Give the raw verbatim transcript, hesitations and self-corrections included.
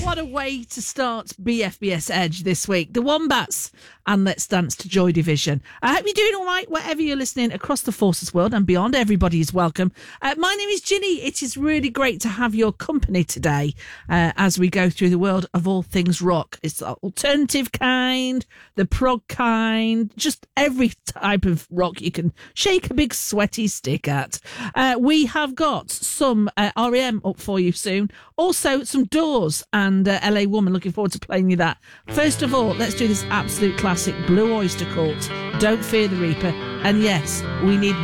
what a way to start B F B S Edge this week. The Wombats and Let's Dance to Joy Division. I hope you're doing all right wherever you're listening across the Forces world and beyond. Everybody is welcome. Uh, my name is Ginny. It is really great to have your company today uh, as we go through the world of all things rock. It's the alternative kind, the prog kind, just every type of rock you can shake a big sweaty stick at. Uh, we have got some uh, R E M up for you soon. Also, some Doors and uh, L A Woman. Looking forward to playing you that. First of all, let's do this absolute classic, Blue Oyster Cult, Don't Fear the Reaper. And yes, we need